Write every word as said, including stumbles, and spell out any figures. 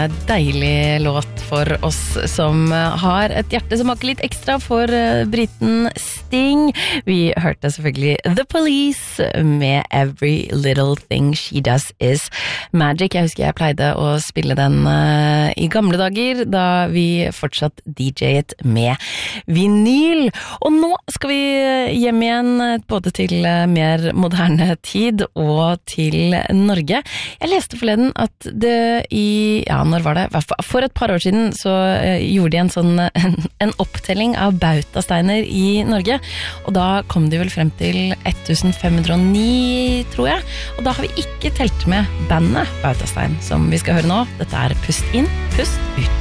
deilig låt for oss som har et hjerte som hakker litt ekstra for Briten Sting. Vi hørte selvfølgelig The Police med Every Little Thing She Does Is Magic. Jeg husker jeg pleide å spille den i gamle dager, da vi fortsatt D J-et med vinyl. Og nå skal vi hjem igjen, både til mer moderne tid og til Norge. Jeg leste forleden at det i, ja, når var det? For et par år siden så gjorde de en sånn, en, en opptelling av bautasteiner i Norge, og da kom de vel frem til fifteen oh nine, tror jeg. Og da har vi ikke telt med bandet Bautastein, som vi skal høre nå. Dette er Pust inn, pust ut.